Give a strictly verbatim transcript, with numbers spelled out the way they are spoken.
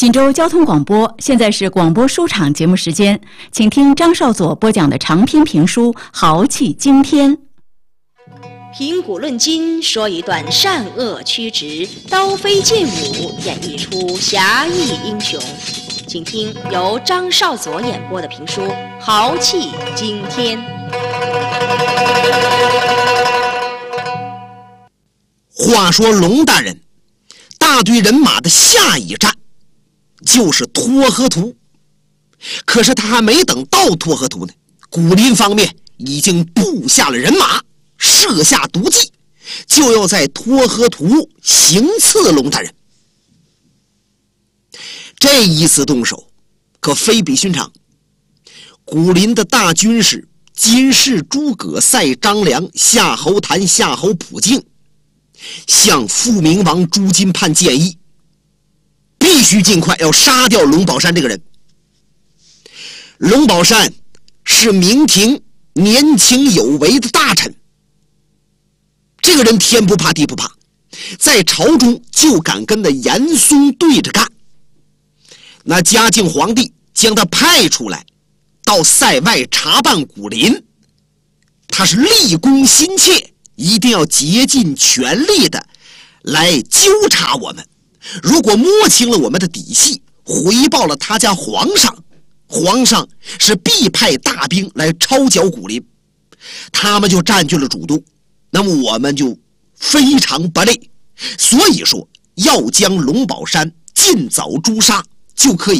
锦州交通广播，现在是广播书场节目时间，请听张少佐播讲的长篇评书《豪气惊天》。 评古论今，说一段善恶曲直、刀飞剑舞，演绎出侠义英雄。请听由张少佐演播的评书《豪气惊天》。 话说龙大人大队人马的下一站就是沱河图，可是他还没等到沱河图呢，古林方面已经布下了人马，设下毒计，就要在沱河图行刺龙大人。这一次动手可非比寻常，古林的大军士金氏、诸葛赛、张良、夏侯谭、夏侯普敬向富明王朱金判建议，必须尽快要杀掉龙宝山这个人。龙宝山是明廷年轻有为的大臣，这个人天不怕地不怕，在朝中就敢跟那严嵩对着干。那嘉靖皇帝将他派出来到塞外查办古林，他是立功心切，一定要竭尽全力的来纠察我们。如果摸清了我们的底细，回报了他家皇上，皇上是必派大兵来抄剿古林，他们就占据了主动，那么我们就非常不利。所以说要将龙宝山尽早诛杀，就可以